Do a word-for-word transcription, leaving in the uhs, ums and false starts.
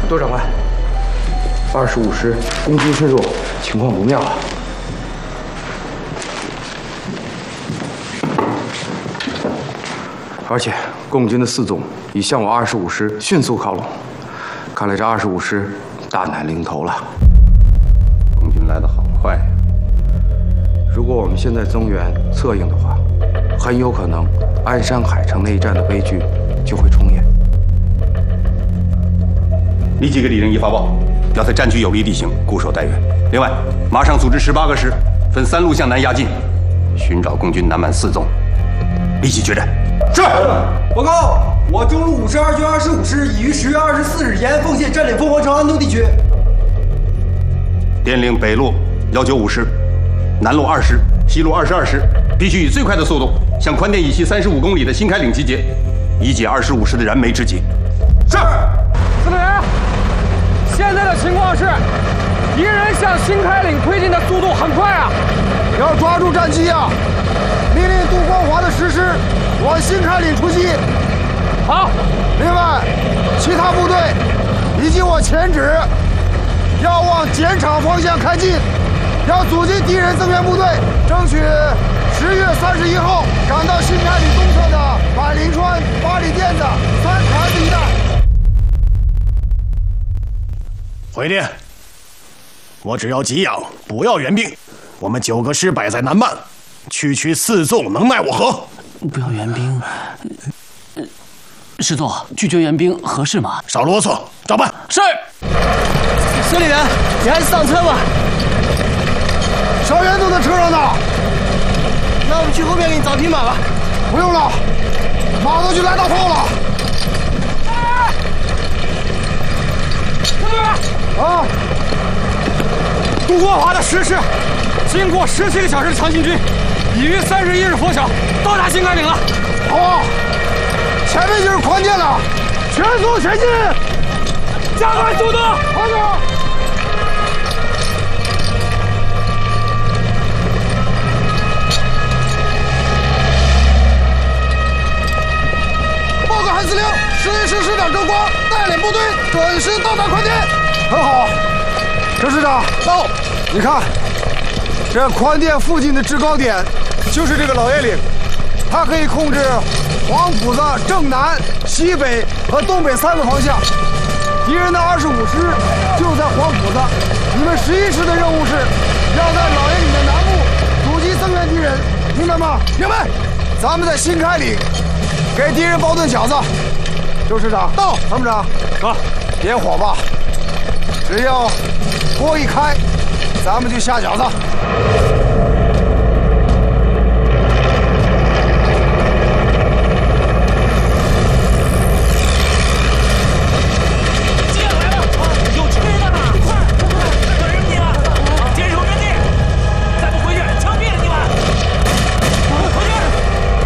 多长官，二十五师攻击深入，情况不妙啊！而且共军的四纵已向我二十五师迅速靠拢，看来这二十五师大难临头了。共军来得好快，如果我们现在增援策应的话，很有可能鞍山海城内战的悲剧就会重演。 立即给李仁义发报，要在战区有利地形固守待援。另外，马上组织十八个师，分三路向南压境，寻找共军南满四纵，立即决战。是。 报告，我中路五十二军二十五师已于十月二十四日延安奉县占领凤凰城安东地区。 电令北路幺九五师、南路二师、西路二十二师，必须以最快的速度向宽甸以西三十五公里的新开岭集结，以解二十五师的燃眉之急。是。 司令员，现在的情况是，敌人向新开岭推进的速度很快啊， 要抓住战机啊！命令杜光华的十师往新开岭出击。 好。 另外，其他部队以及我前指要往碱场方向开进，要阻击敌人增援部队，争取十月三十一号赶到新开岭东侧的百灵川、八里店子、三台子一带。 回电，我只要给养，不要援兵。我们九个师摆在南蛮，区区四纵能奈我何？ 不要援兵，师座拒绝援兵合适吗？ 少啰嗦，照办。 是。 司令员，你还是上车吧。 少元都在车上呢。 那我们去后面给你找匹马吧。 不用了，马都去来大炮了。啊！ 杜光华的十师经过十七个小时的强行军，已于三十一日拂晓到达新开岭了。 好啊，前面就是宽甸了，全速前进， 加快速度， 快点！报告韩司令，十一师师长周光带领部队准时到达宽甸。很好，周师长到。你看，这宽甸附近的制高点就是这个老爷岭，它可以控制黄埔子正南、西北和东北三个方向。敌人的二十五师就在黄埔子，你们十一师的任务是要在老爷岭的南部阻击增援敌人，明白吗？明白。咱们在新开岭给敌人包顿饺子。周师长到，参谋长啊， 点火吧。只要锅一开，咱们就下饺子。